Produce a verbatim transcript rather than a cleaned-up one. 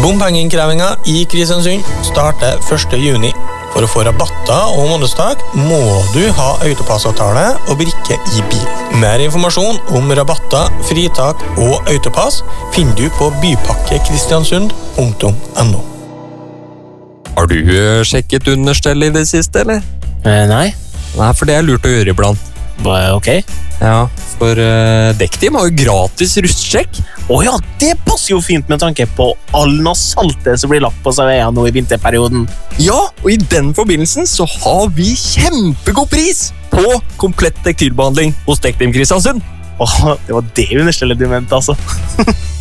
Bompengeinnkrevingen i Kristiansund starter første juni. For å få rabatter og månedstak må du ha autopassavtale og brikke i bil. Mer informasjon om rabatter, fritak og autopass finner du på bypakkekristiansund punktum no. Har du uh, sjekket understell i det siste, eller? Eh, nei. Nei, for det er lurt å gjøre iblant. Ok. Ja, for uh, Dektim har jo gratis rustsjekk. Åja, det passer jo fint med tanke på all saltet som blir lagt på seg veien nå i vinterperioden. Ja, og i den forbindelsen så har vi kjempegod pris på komplett tektilbehandling hos Dektim Kristiansund. Åh, det var det understellet du mente, altså.